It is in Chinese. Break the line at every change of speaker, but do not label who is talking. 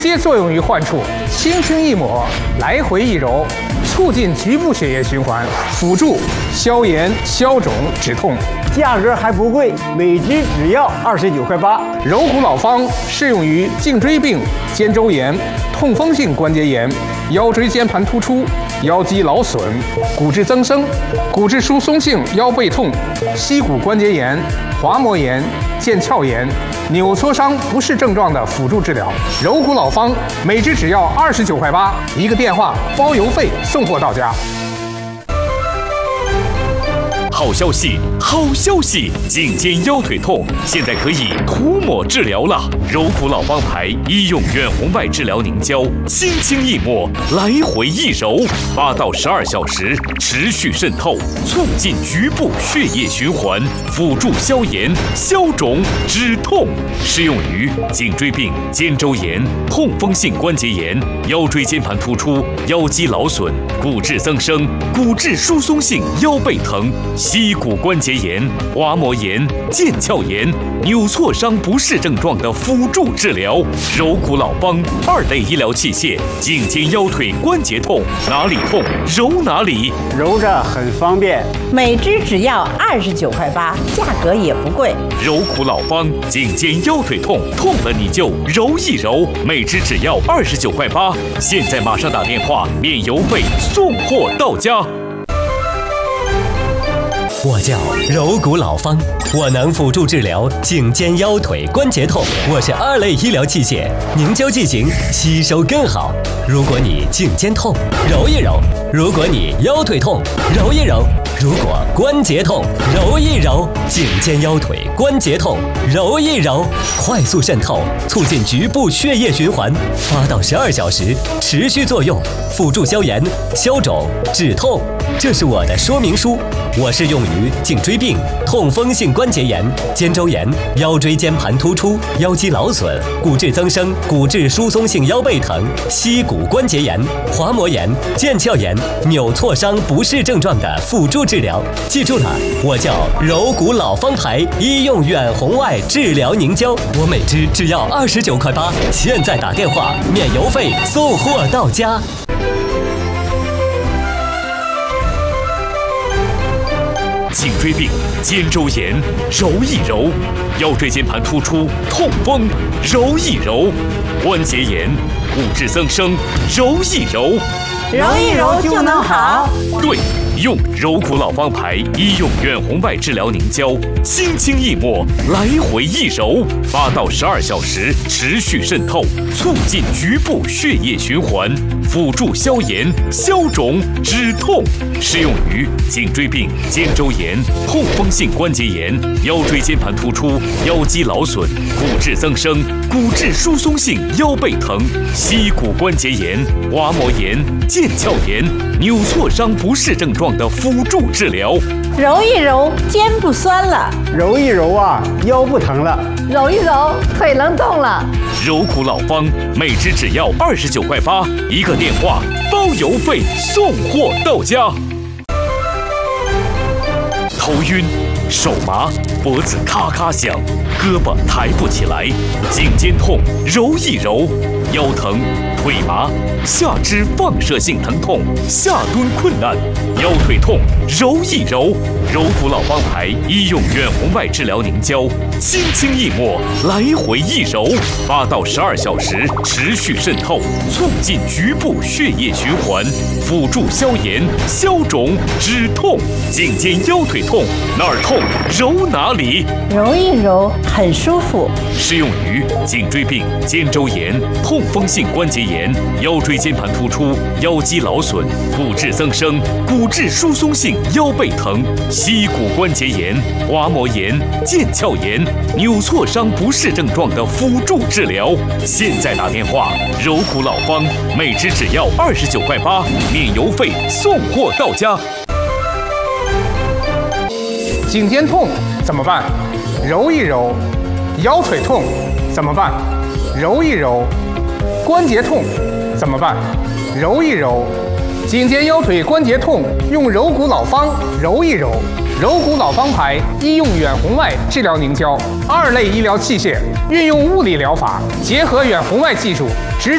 接作用于患处，轻轻一抹，来回一揉，促进局部血液循环，辅助消炎、消肿、止痛。
价格还不贵，每支只要29块8。
柔骨老方适用于颈椎病、肩周炎、痛风性关节炎、腰椎间盘突出、腰肌劳损、骨质增生、骨质疏松性腰背痛、膝骨关节炎、滑膜炎、腱鞘炎、扭挫伤不适症状的辅助治疗。柔骨老方每支只要29块8，一个电话包邮费送货到家。
好消息，好消息！颈肩腰腿痛现在可以涂抹治疗了。柔骨老方牌医用远红外治疗凝胶，轻轻一抹，来回一揉，8到12小时持续渗透，促进局部血液循环，辅助消炎、消肿、止痛。适用于颈椎病、肩周炎、痛风性关节炎、腰椎间盘突出、腰肌劳损、骨质增生、骨质疏松性腰背疼、膝骨关节炎、滑膜炎、腱鞘炎、扭挫伤不适症状的辅助治疗。柔骨老方2类医疗器械，颈肩腰腿关节痛，哪里痛揉哪里，
揉着很方便。
每支只要29块8，价格也不贵。
柔骨老方颈肩腰腿痛，痛了你就揉一揉，每支只要29块8。现在马上打电话，免邮费送货到家。
我叫柔骨老方，我能辅助治疗颈肩腰腿关节痛。我是2类医疗器械，凝胶剂型吸收更好。如果你颈肩痛，揉一揉；如果你腰腿痛，揉一揉；如果关节痛，揉一揉。颈肩腰腿关节痛，揉一揉，快速渗透，促进局部血液循环，8到12小时持续作用，辅助消炎、消肿、止痛。这是我的说明书，我是用于颈椎病、痛风性关节炎、肩周炎、腰椎间盘突出、腰肌劳损、骨质增生、骨质疏松性腰背疼、膝骨关节炎、滑膜炎、腱鞘炎、扭挫伤不适症状的辅助治疗。记住了，我叫柔骨老方牌医用远红外治疗凝胶，我每支只要29块8，现在打电话免邮费送货到家。
颈椎病、肩周炎揉一揉，腰椎间盘突出、痛风揉一揉，关节炎、骨质增生揉一揉，
揉一揉就能好。
对，用柔骨老方牌医用远红外治疗凝胶，轻轻一抹，来回一揉，8到12小时持续渗透，促进局部血液循环，辅助消炎、消肿、止痛。适用于颈椎病、肩周炎、痛风性关节炎、腰椎间盘突出、腰肌劳损、骨质增生、骨质疏松性腰背疼、膝骨关节炎、滑膜炎、腱鞘炎、扭挫伤不适症状的辅助治疗。
揉一揉，肩不酸了；
揉一揉啊，腰不疼了；
揉一揉，腿能动了。
柔骨老方每支只要29块8，一个电话包邮费送货到家。头晕、手麻、脖子咔咔响、胳膊抬不起来、颈肩痛揉一揉、腰疼、腿麻、下肢放射性疼痛、下蹲困难、腰腿痛揉一揉。柔骨老方牌医用远红外治疗凝胶，轻轻一抹，来回一揉，8到12小时持续渗透，促进局部血液循环，辅助消炎、消肿、止痛。颈肩腰腿痛，哪儿痛揉哪里，
揉一揉很舒服。
适用于颈椎病、肩周炎、痛风性关节炎、腰椎间盘突出、腰肌劳损、骨质增生、骨质疏松性腰背疼、膝骨关节炎、滑膜炎、腱鞘炎、扭挫伤不适症状的辅助治疗。现在打电话，柔骨老方每支只要29块8，免邮费送货到家。
颈肩痛怎么办？揉一揉。腰腿痛怎么办？揉一揉。关节痛怎么办？揉一揉。颈肩腰腿关节痛用柔骨老方揉一揉。柔骨老方牌医用远红外治疗凝胶，2类医疗器械，运用物理疗法，结合远红外技术，直